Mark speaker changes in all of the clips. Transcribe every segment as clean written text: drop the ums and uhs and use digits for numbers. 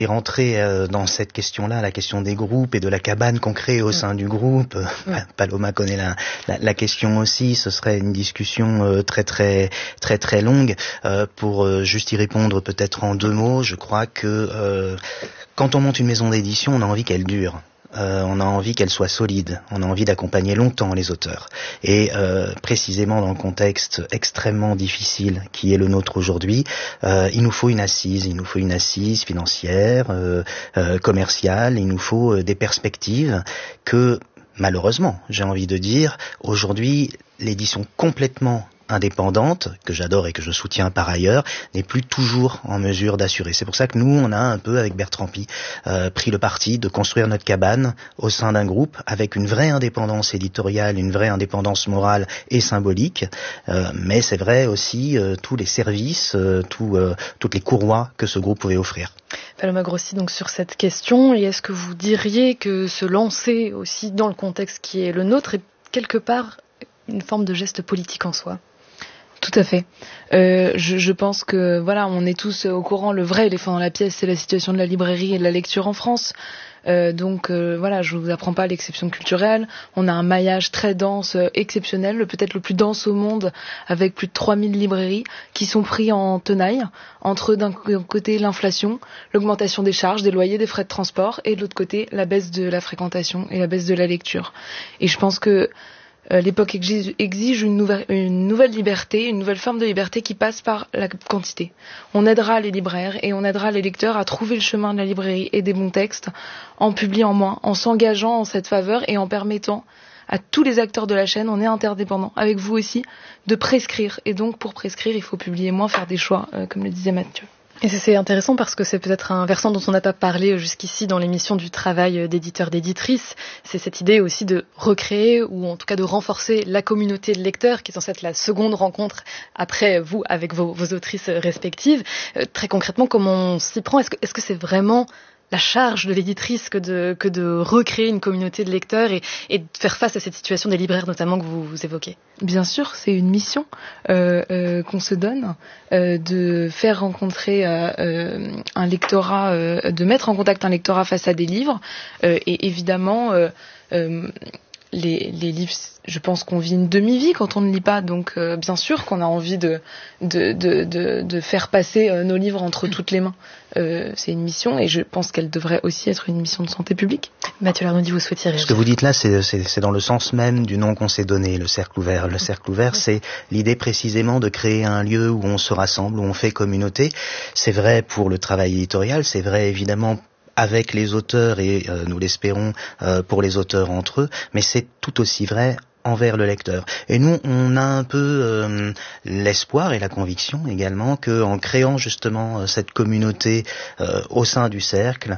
Speaker 1: rentrer dans cette question-là, la question des groupes et de la cabane qu'on crée au sein du groupe. Paloma connaît la question aussi. Ce serait une discussion très longue. Pour juste y répondre peut-être en 2 mots, je crois que quand on monte une maison d'édition, on a envie qu'elle dure. On a envie qu'elle soit solide, on a envie d'accompagner longtemps les auteurs. Et précisément dans le contexte extrêmement difficile qui est le nôtre aujourd'hui, il nous faut une assise financière, commerciale, il nous faut des perspectives que, malheureusement, j'ai envie de dire, aujourd'hui, l'édition complètement indépendante, que j'adore et que je soutiens par ailleurs, n'est plus toujours en mesure d'assurer. C'est pour ça que nous, on a un peu, avec Bertrand Pi, pris le parti de construire notre cabane au sein d'un groupe avec une vraie indépendance éditoriale, une vraie indépendance morale et symbolique, mais c'est vrai aussi tous les services, toutes les courroies que ce groupe pouvait offrir.
Speaker 2: Paloma Grossi, donc sur cette question, et est-ce que vous diriez que se lancer aussi dans le contexte qui est le nôtre est quelque part une forme de geste politique en soi ?
Speaker 3: Tout à fait. Je pense que voilà, on est tous au courant. Le vrai éléphant dans la pièce, c'est la situation de la librairie et de la lecture en France. Donc voilà, je vous apprends pas l'exception culturelle. On a un maillage très dense, exceptionnel, peut-être le plus dense au monde, avec plus de 3000 librairies qui sont pris en tenaille entre d'un côté l'inflation, l'augmentation des charges, des loyers, des frais de transport, et de l'autre côté la baisse de la fréquentation et la baisse de la lecture. Et je pense que l'époque exige une nouvelle liberté, une nouvelle forme de liberté qui passe par la quantité. On aidera les libraires et on aidera les lecteurs à trouver le chemin de la librairie et des bons textes en publiant moins, en s'engageant en cette faveur et en permettant à tous les acteurs de la chaîne, on est interdépendants, avec vous aussi, de prescrire. Et donc pour prescrire, il faut publier moins, faire des choix, comme le disait Mathieu.
Speaker 2: Et c'est intéressant parce que c'est peut-être un versant dont on n'a pas parlé jusqu'ici dans l'émission du travail d'éditeur, d'éditrice. C'est cette idée aussi de recréer ou en tout cas de renforcer la communauté de lecteurs qui est censée être la seconde rencontre après vous avec vos autrices respectives. Très concrètement, comment on s'y prend ? Est-ce que c'est vraiment la charge de l'éditrice que de recréer une communauté de lecteurs et de faire face à cette situation des libraires notamment que vous évoquez ?
Speaker 3: Bien sûr, c'est une mission qu'on se donne de faire rencontrer un lectorat, de mettre en contact un lectorat face à des livres et évidemment les livres, je pense qu'on vit une demi-vie quand on ne lit pas, donc bien sûr qu'on a envie de faire passer nos livres entre toutes les mains. C'est une mission et je pense qu'elle devrait aussi être une mission de santé publique.
Speaker 2: Mathieu Larnaudy, vous souhaitiez réagir ?
Speaker 1: Ce que vous dites là, c'est dans le sens même du nom qu'on s'est donné, le cercle ouvert. Le cercle ouvert, c'est l'idée précisément de créer un lieu où on se rassemble, où on fait communauté. C'est vrai pour le travail éditorial, c'est vrai évidemment avec les auteurs et nous l'espérons pour les auteurs entre eux, mais c'est tout aussi vrai envers le lecteur. Et nous, on a un peu l'espoir et la conviction également que en créant justement cette communauté au sein du cercle,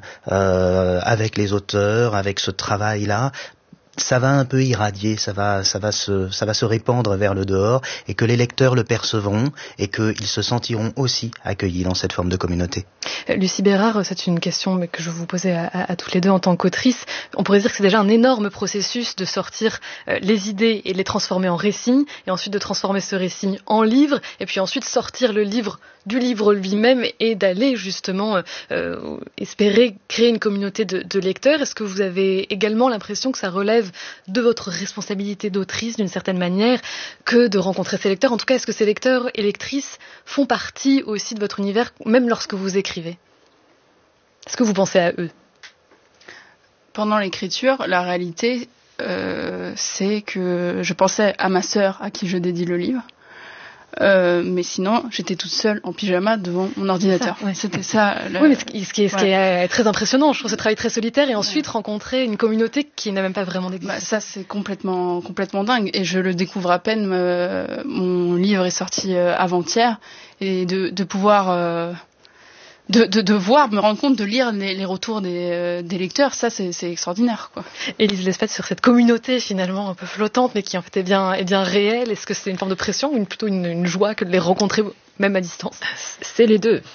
Speaker 1: avec les auteurs, avec ce travail-là, ça va un peu irradier, ça va se répandre vers le dehors et que les lecteurs le percevront et qu'ils se sentiront aussi accueillis dans cette forme de communauté.
Speaker 2: Lucie Bérard, c'est une question que je vous posais à toutes les deux en tant qu'autrice. On pourrait dire que c'est déjà un énorme processus de sortir les idées et de les transformer en récits et ensuite de transformer ce récit en livre et puis ensuite sortir le livre du livre lui-même et d'aller justement espérer créer une communauté de lecteurs. Est-ce que vous avez également l'impression que ça relève de votre responsabilité d'autrice d'une certaine manière que de rencontrer ces lecteurs ? En tout cas, est-ce que ces lecteurs et lectrices font partie aussi de votre univers, même lorsque vous écrivez ? Est-ce que vous pensez à eux ?
Speaker 4: Pendant l'écriture, la réalité, c'est que je pensais à ma sœur à qui je dédie le livre. Mais sinon, j'étais toute seule en pyjama devant mon ordinateur.
Speaker 2: Ça, ouais.
Speaker 4: C'était ça.
Speaker 2: Oui, mais ce qui est très impressionnant, je trouve ce travail très solitaire et ensuite rencontrer une communauté qui n'a même pas vraiment d'existence.
Speaker 4: Ça, c'est complètement dingue. Et je le découvre à peine. Mon livre est sorti avant-hier et de pouvoir de voir, me rendre compte, de lire les retours des lecteurs, ça c'est extraordinaire, quoi.
Speaker 2: Élise Lespette, sur cette communauté finalement un peu flottante mais qui en fait est bien réelle, est-ce que c'est une forme de pression ou plutôt une joie que de les rencontrer même à distance?
Speaker 5: C'est les deux.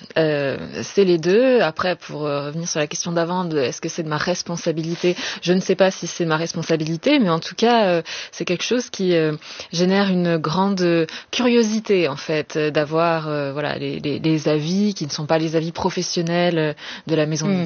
Speaker 5: Après, pour revenir sur la question d'avant, est-ce que c'est de ma responsabilité? Je ne sais pas si c'est ma responsabilité, mais en tout cas, c'est quelque chose qui génère une grande curiosité, en fait, d'avoir les avis qui ne sont pas les avis professionnels de la maison d'édition.